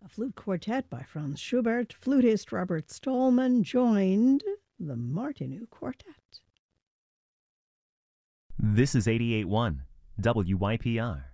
flute quartet by Franz Schubert. Flutist Robert Stallman joined the Martinu Quartet. This is 88.1 WYPR.